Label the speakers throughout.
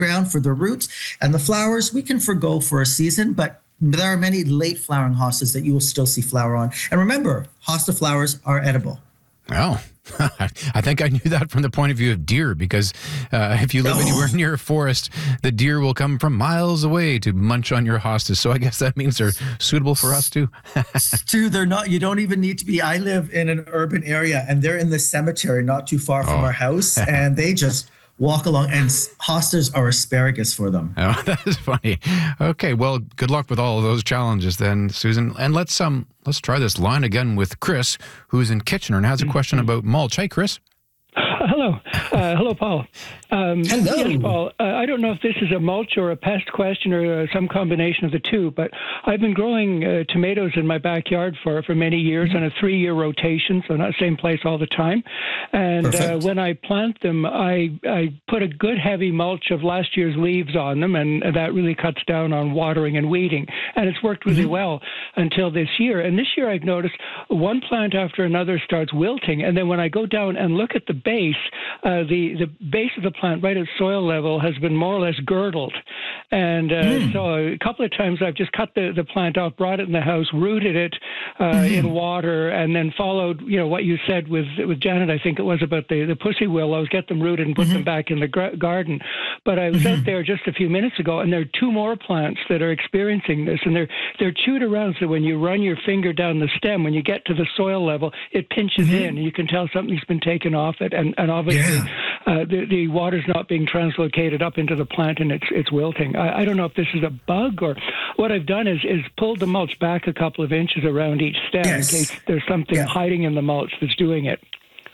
Speaker 1: ground for the roots. And the flowers, we can forgo for a season, but there are many late flowering hostas that you will still see flower on. And remember, hosta flowers are edible.
Speaker 2: Oh, I think I knew that from the point of view of deer, because if you live anywhere near a forest, the deer will come from miles away to munch on your hostas. So I guess that means they're suitable for us too.
Speaker 1: Stu, they're not. You don't even need to be. I live in an urban area, and they're in the cemetery not too far from our house, and they just walk along, and hostas are asparagus for them.
Speaker 2: Oh, that is funny. Okay, well, good luck with all of those challenges then, Susan. And let's try this line again with Chris, who's in Kitchener and has a question about mulch. Hey, Chris.
Speaker 3: Hello. Hello, Paul.
Speaker 1: Hello.
Speaker 3: Yes, Paul. I don't know if this is a mulch or a pest question or some combination of the two, but I've been growing tomatoes in my backyard for many years on a 3-year rotation, so not same place all the time. And when I plant them, I put a good heavy mulch of last year's leaves on them, and that really cuts down on watering and weeding. And it's worked really well until this year. And this year I've noticed one plant after another starts wilting, and then when I go down and look at the base, the base of the plant right at soil level has been more or less girdled. And so a couple of times I've just cut the plant off, brought it in the house, rooted it in water, and then followed, what you said with Janet, I think it was about the pussy willows, get them rooted and put them back in the garden. But I was out there just a few minutes ago, and there are 2 more plants that are experiencing this, and they're chewed around, so when you run your finger down the stem, when you get to the soil level, it pinches in, and you can tell something's been taken off it, and obviously the water's not being translocated up into the plant, and it's wilting. I don't know if this is a bug, or what I've done is pulled the mulch back a couple of inches around each stem in case there's something hiding in the mulch that's doing it.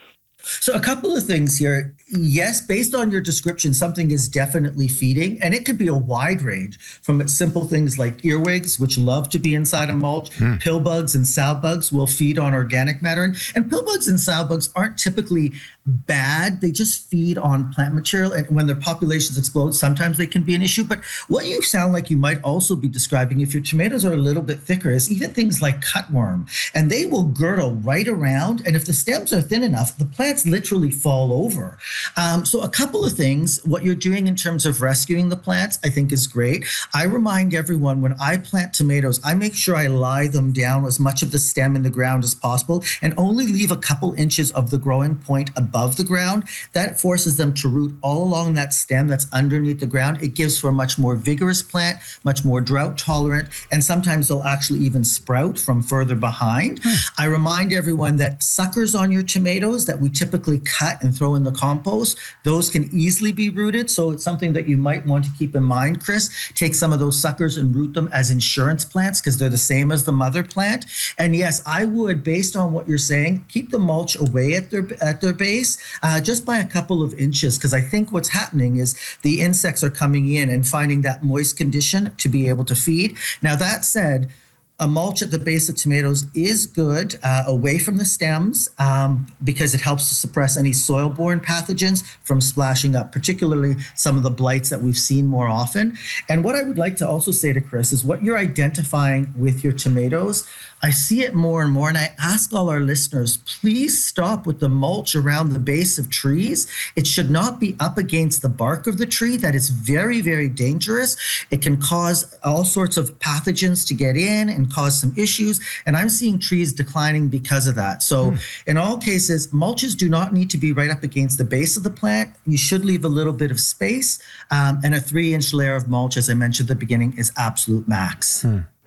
Speaker 1: So a couple of things here. Yes, based on your description, something is definitely feeding, and it could be a wide range from simple things like earwigs, which love to be inside a mulch. Pill bugs and sow bugs will feed on organic matter. And pill bugs and sow bugs aren't typically bad. They just feed on plant material. And when their populations explode, sometimes they can be an issue. But what you sound like you might also be describing, if your tomatoes are a little bit thicker, is even things like cutworm. And they will girdle right around. And if the stems are thin enough, the plants literally fall over. So a couple of things, what you're doing in terms of rescuing the plants, I think is great. I remind everyone when I plant tomatoes, I make sure I lie them down as much of the stem in the ground as possible and only leave a couple inches of the growing point above the ground. That forces them to root all along that stem that's underneath the ground. It gives for a much more vigorous plant, much more drought tolerant, and sometimes they'll actually even sprout from further behind. I remind everyone that suckers on your tomatoes that we typically cut and throw in the compost, those can easily be rooted. So it's something that you might want to keep in mind, Chris. Take some of those suckers and root them as insurance plants because they're the same as the mother plant. And yes, I would, based on what you're saying, keep the mulch away at their base just by a couple of inches, because I think what's happening is the insects are coming in and finding that moist condition to be able to feed. Now, that said, a mulch at the base of tomatoes is good away from the stems because it helps to suppress any soil-borne pathogens from splashing up, particularly some of the blights that we've seen more often. And what I would like to also say to Chris is what you're identifying with your tomatoes, I see it more and more, and I ask all our listeners, please stop with the mulch around the base of trees. It should not be up against the bark of the tree. That is very, very dangerous. It can cause all sorts of pathogens to get in and cause some issues, and I'm seeing trees declining because of that. So in all cases, mulches do not need to be right up against the base of the plant. You should leave a little bit of space, and a 3-inch layer of mulch, as I mentioned at the beginning, is absolute max.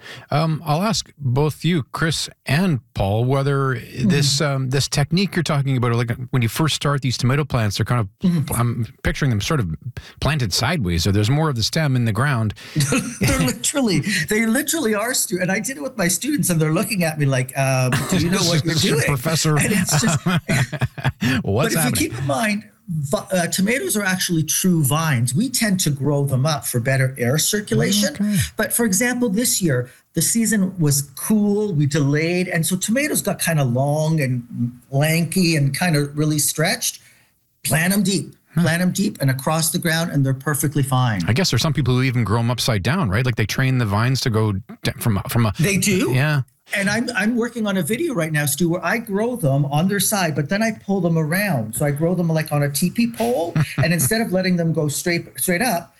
Speaker 2: I'll ask both you, Chris and Paul, whether this technique you're talking about, like when you first start these tomato plants, they're kind of, I'm picturing them sort of planted sideways, so there's more of the stem in the ground.
Speaker 1: They literally are, Stu. And I did it with my students, and they're looking at me like, do you know what you're doing?
Speaker 2: Professor.
Speaker 1: And it's just,
Speaker 2: what's happening?
Speaker 1: If you keep in mind, tomatoes are actually true vines. We tend to grow them up for better air circulation. Okay. But for example, this year, the season was cool, we delayed, and so tomatoes got kind of long and lanky and kind of really stretched. Plant them deep. Plant them deep and across the ground, and they're perfectly fine.
Speaker 2: I guess there's some people who even grow them upside down, right? Like they train the vines to go from a...
Speaker 1: They do?
Speaker 2: Yeah.
Speaker 1: And I'm working on a video right now, Stu, where I grow them on their side, but then I pull them around. So I grow them like on a teepee pole, and instead of letting them go straight up,